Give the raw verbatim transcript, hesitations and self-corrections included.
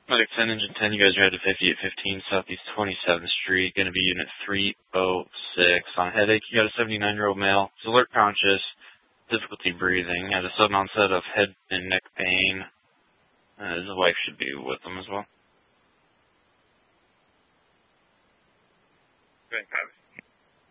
Medic ten, Engine ten, you guys are headed fifty-eight fifteen Southeast twenty-seventh Street. Going to be Unit three oh six. On headache, you got a seventy-nine-year-old male. He's alert conscious, difficulty breathing, has a sudden onset of head and neck pain. Uh, his wife should be with him as well. Good,